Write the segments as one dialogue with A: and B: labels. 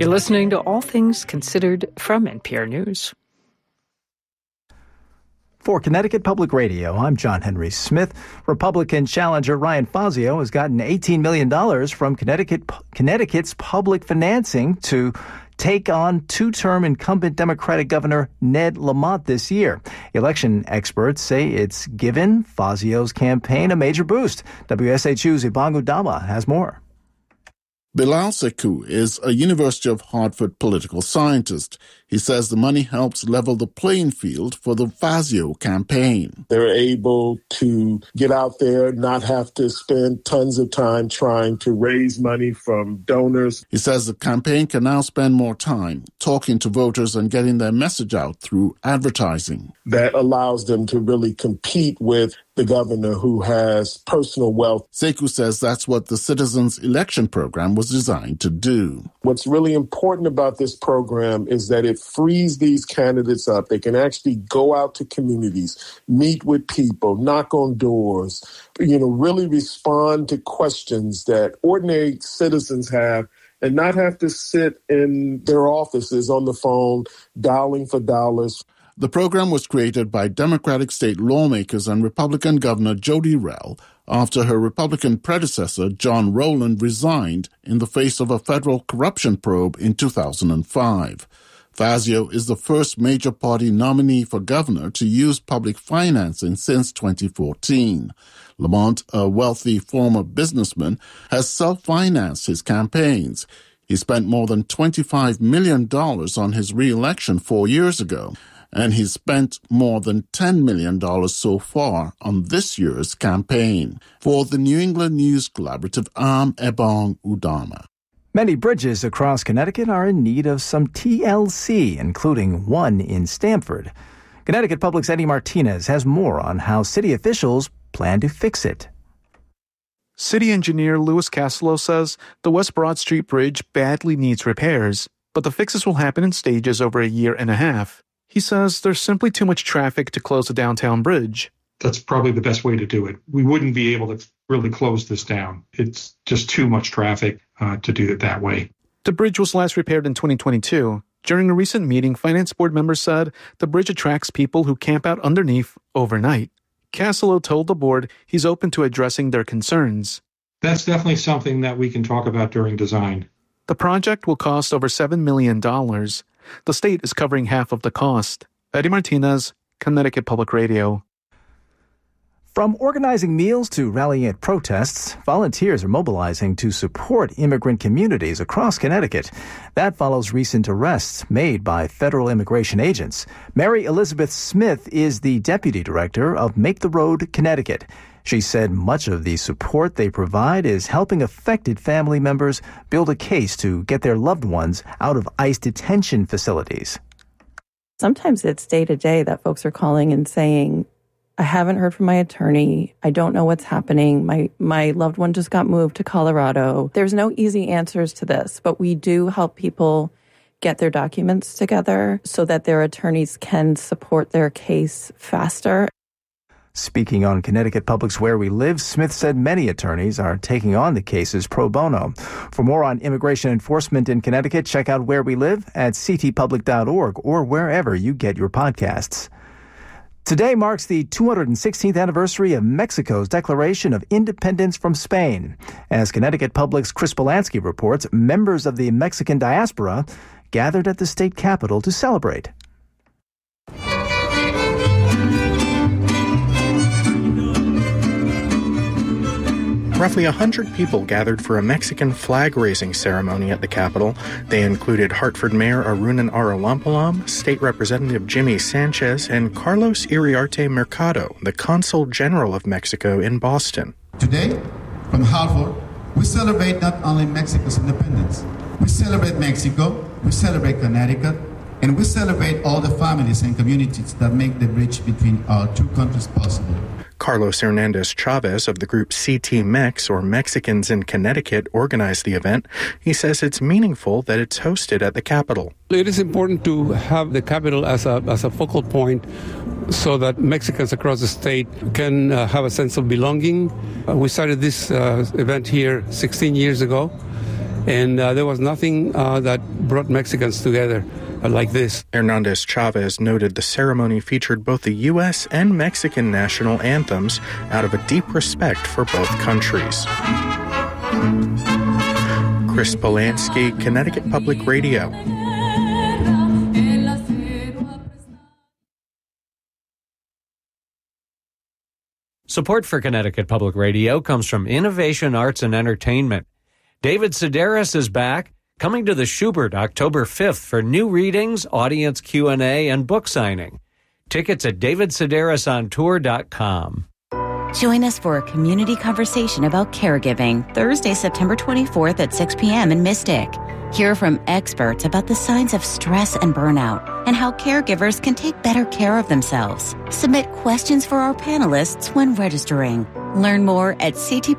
A: You're listening to All Things Considered from NPR News.
B: For Connecticut Public Radio, I'm John Henry Smith. Republican challenger Ryan Fazio has gotten $18 million from Connecticut's public financing to take on two-term incumbent Democratic Governor Ned Lamont this year. Election experts say it's given Fazio's campaign a major boost. WSHU's Ibangu Dama has more.
C: Bilal Sekou is a University of Hartford political scientist. He says the money helps level the playing field for the Fazio campaign.
D: They're able to get out there, not have to spend tons of time trying to raise money from donors.
C: He says the campaign can now spend more time talking to voters and getting their message out through advertising.
D: That allows them to really compete with the governor who has personal wealth.
C: Sekou says that's what the Citizens Election Program was designed to do.
D: What's really important about this program is that it frees these candidates up. They can actually go out to communities, meet with people, knock on doors, really respond to questions that ordinary citizens have and not have to sit in their offices on the phone dialing for dollars.
C: The program was created by Democratic state lawmakers and Republican Governor Jody Rell after her Republican predecessor, John Rowland, resigned in the face of a federal corruption probe in 2005. Fazio is the first major party nominee for governor to use public financing since 2014. Lamont, a wealthy former businessman, has self-financed his campaigns. He spent more than $25 million on his re-election 4 years ago, and he's spent more than $10 million so far on this year's campaign. For the New England News Collaborative, I'm Ebong Udama.
B: Many bridges across Connecticut are in need of some TLC, including one in Stamford. Connecticut Public's Eddie Martinez has more on how city officials plan to fix it.
E: City engineer Louis Castillo says the West Broad Street Bridge badly needs repairs, but the fixes will happen in stages over a year and a half. He says there's simply too much traffic to close the downtown bridge.
F: That's probably the best way to do it. We wouldn't be able to really close this down. It's just too much traffic to do it that way.
E: The bridge was last repaired in 2022. During a recent meeting, Finance Board members said the bridge attracts people who camp out underneath overnight. Castillo told the board he's open to addressing their concerns.
F: That's definitely something that we can talk about during design.
E: The project will cost over $7 million. The state is covering half of the cost. Eddie Martinez, Connecticut Public Radio.
B: From organizing meals to rallying at protests, volunteers are mobilizing to support immigrant communities across Connecticut. That follows recent arrests made by federal immigration agents. Mary Elizabeth Smith is the deputy director of Make the Road Connecticut. She said much of the support they provide is helping affected family members build a case to get their loved ones out of ICE detention facilities.
G: Sometimes it's day to day that folks are calling and saying, I haven't heard from my attorney. I don't know what's happening. My loved one just got moved to Colorado. There's no easy answers to this, but we do help people get their documents together so that their attorneys can support their case faster.
B: Speaking on Connecticut Public's Where We Live, Smith said many attorneys are taking on the cases pro bono. For more on immigration enforcement in Connecticut, check out Where We Live at ctpublic.org or wherever you get your podcasts. Today marks the 216th anniversary of Mexico's declaration of independence from Spain. As Connecticut Public's Chris Polanski reports, members of the Mexican diaspora gathered at the state capitol to celebrate.
H: Roughly 100 people gathered for a Mexican flag-raising ceremony at the Capitol. They included Hartford Mayor Arunan Arulampalam, State Representative Jimmy Sanchez, and Carlos Iriarte Mercado, the Consul General of Mexico in Boston.
I: Today, from Hartford, we celebrate not only Mexico's independence. We celebrate Mexico, we celebrate Connecticut, and we celebrate all the families and communities that make the bridge between our two countries possible.
H: Carlos Hernandez Chavez of the group CT Mex, or Mexicans in Connecticut, organized the event. He says it's meaningful that it's hosted at the Capitol.
J: It is important to have the Capitol as a focal point so that Mexicans across the state can have a sense of belonging. We started this event here 16 years ago, And there was nothing that brought Mexicans together like this.
H: Hernandez Chavez noted the ceremony featured both the U.S. and Mexican national anthems out of a deep respect for both countries. Chris Polanski, Connecticut Public Radio.
K: Support for Connecticut Public Radio comes from Innovation Arts and Entertainment. David Sedaris is back, coming to the Schubert October 5th for new readings, audience Q&A, and book signing. Tickets at davidsedarisontour.com.
L: Join us for a community conversation about caregiving, Thursday, September 24th at 6 p.m. in Mystic. Hear from experts about the signs of stress and burnout and how caregivers can take better care of themselves. Submit questions for our panelists when registering. Learn more at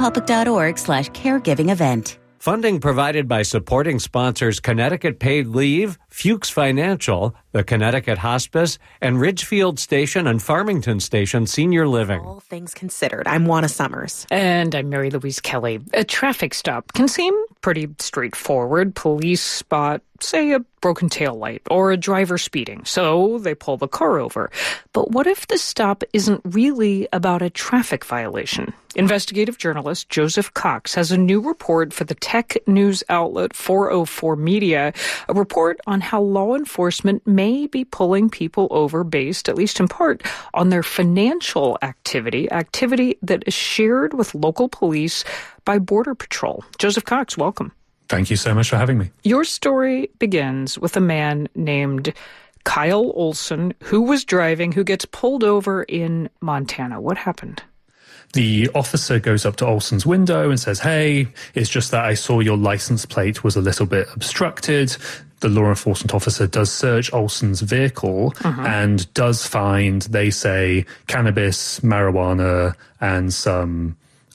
L: ctpublic.org/caregiving event.
K: Funding provided by supporting sponsors Connecticut Paid Leave, Fuchs Financial, the Connecticut Hospice, and Ridgefield Station and Farmington Station Senior Living.
M: All things considered, I'm Juana Summers.
A: And I'm Mary Louise Kelly. A traffic stop can seem pretty straightforward. Police spot, say, a broken taillight or a driver speeding, so they pull the car over. But what if the stop isn't really about a traffic violation? Investigative journalist Joseph Cox has a new report for the tech news outlet 404 Media, a report on how law enforcement may be pulling people over based, at least in part, on their financial activity that is shared with local police by Border Patrol. Joseph Cox, welcome.
N: Thank you so much for having me.
A: Your story begins with a man named Kyle Olson who gets pulled over in Montana. What happened?
N: The officer goes up to Olson's window and says, "Hey, it's just that I saw your license plate was a little bit obstructed." The law enforcement officer does search Olson's vehicle and does find, they say, cannabis, marijuana, and some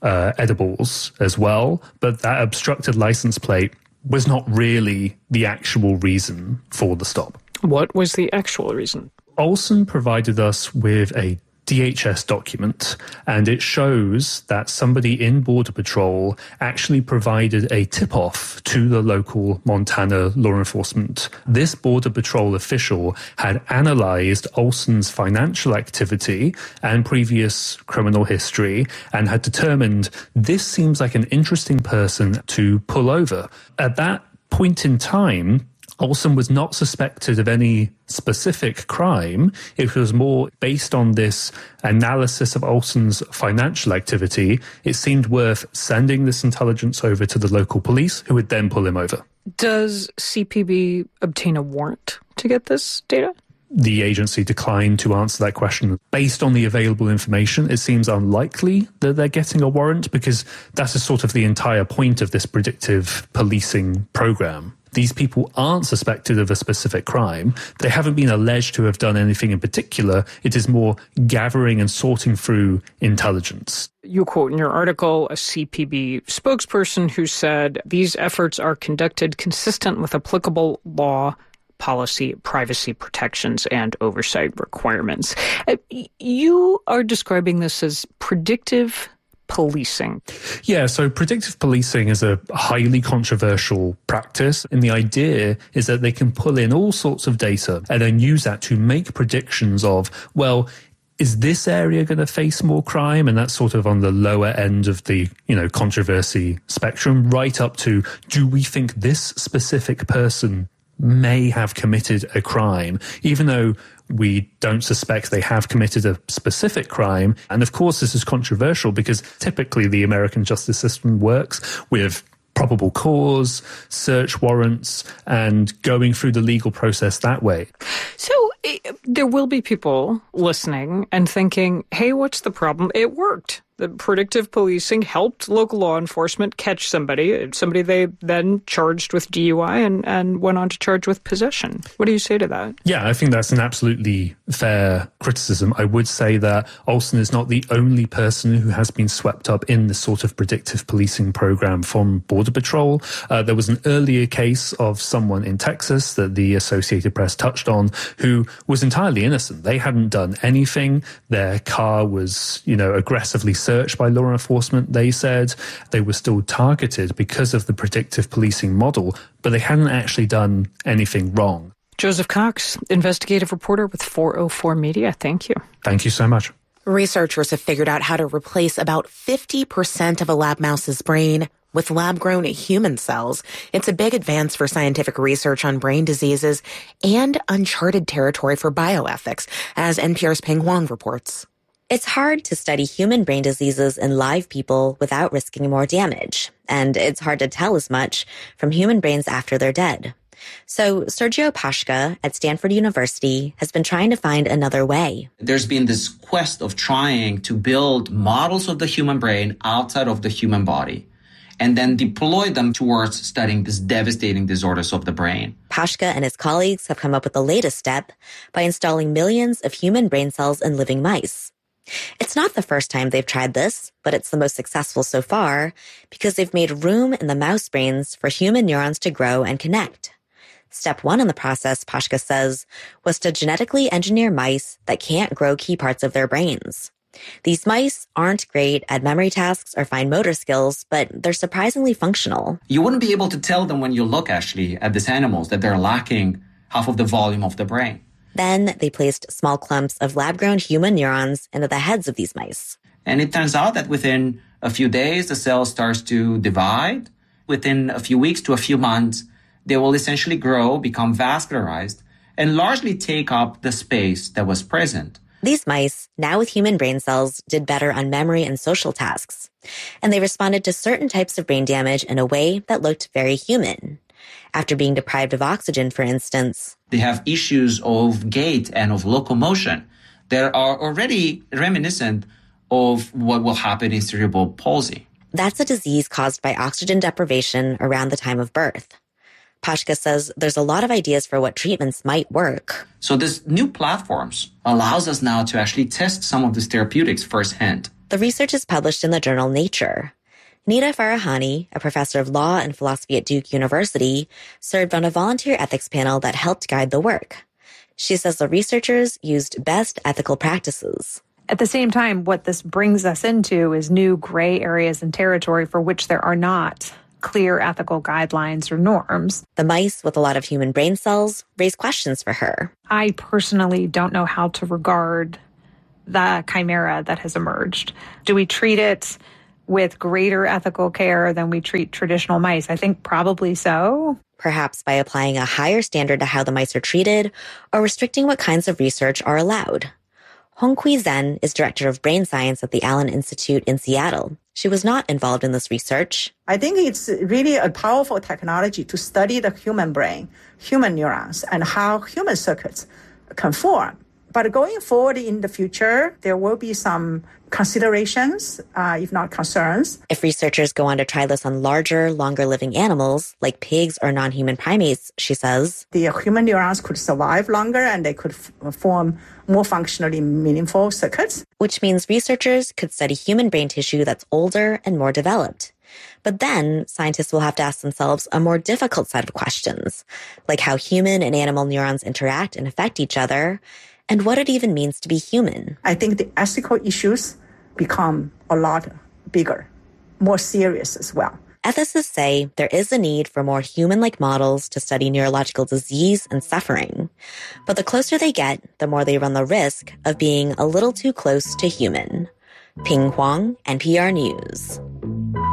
N: edibles as well. But that obstructed license plate was not really the actual reason for the stop.
A: What was the actual reason?
N: Olson provided us with a DHS document, and it shows that somebody in Border Patrol actually provided a tip-off to the local Montana law enforcement. This Border Patrol official had analyzed Olson's financial activity and previous criminal history and had determined this seems like an interesting person to pull over. At that point in time, Olson was not suspected of any specific crime. It was more based on this analysis of Olson's financial activity. It seemed worth sending this intelligence over to the local police, who would then pull him over.
A: Does CPB obtain a warrant to get this data?
N: The agency declined to answer that question. Based on the available information, it seems unlikely that they're getting a warrant because that is sort of the entire point of this predictive policing program. These people aren't suspected of a specific crime. They haven't been alleged to have done anything in particular. It is more gathering and sorting through intelligence.
A: You quote in your article a CPB spokesperson who said these efforts are conducted consistent with applicable law, policy, privacy protections, and oversight requirements. You are describing this as predictive policing.
N: Yeah, so predictive policing is a highly controversial practice, and the idea is that they can pull in all sorts of data and then use that to make predictions of, well, is this area going to face more crime? And that's sort of on the lower end of the, controversy spectrum, right up to, do we think this specific person may have committed a crime, even though we don't suspect they have committed a specific crime. And of course, this is controversial because typically the American justice system works with probable cause, search warrants, and going through the legal process that way.
A: So there will be people listening and thinking, hey, what's the problem? It worked. The predictive policing helped local law enforcement catch somebody they then charged with DUI and went on to charge with possession. What do you say to that?
N: Yeah, I think that's an absolutely fair criticism. I would say that Olson is not the only person who has been swept up in this sort of predictive policing program from Border Patrol. There was an earlier case of someone in Texas that the Associated Press touched on who was entirely innocent. They hadn't done anything. Their car was, aggressively searched by law enforcement. They said they were still targeted because of the predictive policing model, but they hadn't actually done anything wrong.
A: Joseph Cox, investigative reporter with 404 Media. Thank you.
N: Thank you so much.
M: Researchers have figured out how to replace about 50% of a lab mouse's brain with lab-grown human cells. It's a big advance for scientific research on brain diseases and uncharted territory for bioethics, as NPR's Peng Huang reports.
O: It's hard to study human brain diseases in live people without risking more damage, and it's hard to tell as much from human brains after they're dead. So Sergio Paschka at Stanford University has been trying to find another way.
P: There's been this quest of trying to build models of the human brain outside of the human body and then deploy them towards studying these devastating disorders of the brain.
O: Paschka and his colleagues have come up with the latest step by installing millions of human brain cells in living mice. It's not the first time they've tried this, but it's the most successful so far because they've made room in the mouse brains for human neurons to grow and connect. Step one in the process, Paschka says, was to genetically engineer mice that can't grow key parts of their brains. These mice aren't great at memory tasks or fine motor skills, but they're surprisingly functional.
P: You wouldn't be able to tell them when you look actually at these animals that they're lacking half of the volume of the brain.
O: Then they placed small clumps of lab-grown human neurons into the heads of these mice.
P: And it turns out that within a few days, the cell starts to divide. Within a few weeks to a few months, they will essentially grow, become vascularized, and largely take up the space that was present.
O: These mice, now with human brain cells, did better on memory and social tasks. And they responded to certain types of brain damage in a way that looked very human. After being deprived of oxygen, for instance.
P: They have issues of gait and of locomotion that are already reminiscent of what will happen in cerebral palsy.
O: That's a disease caused by oxygen deprivation around the time of birth. Paschka says there's a lot of ideas for what treatments might work.
P: So this new platforms allows us now to actually test some of these therapeutics firsthand.
O: The research is published in the journal Nature. Nita Farahani, a professor of law and philosophy at Duke University, served on a volunteer ethics panel that helped guide the work. She says the researchers used best ethical practices.
Q: At the same time, what this brings us into is new gray areas and territory for which there are not clear ethical guidelines or norms.
O: The mice with a lot of human brain cells raise questions for her.
Q: I personally don't know how to regard the chimera that has emerged. Do we treat it with greater ethical care than we treat traditional mice? I think probably so.
O: Perhaps by applying a higher standard to how the mice are treated or restricting what kinds of research are allowed. Hongqi Zhen is director of brain science at the Allen Institute in Seattle. She was not involved in this research.
R: I think it's really a powerful technology to study the human brain, human neurons, and how human circuits can form. But going forward in the future, there will be some considerations, if not concerns.
O: If researchers go on to try this on larger, longer-living animals, like pigs or non-human primates, she says,
R: the human neurons could survive longer and they could form more functionally meaningful circuits.
O: Which means researchers could study human brain tissue that's older and more developed. But then scientists will have to ask themselves a more difficult set of questions, like how human and animal neurons interact and affect each other, and what it even means to be human.
R: I think the ethical issues become a lot bigger, more serious as well.
O: Ethicists say there is a need for more human-like models to study neurological disease and suffering. But the closer they get, the more they run the risk of being a little too close to human. Peng Huang, NPR News.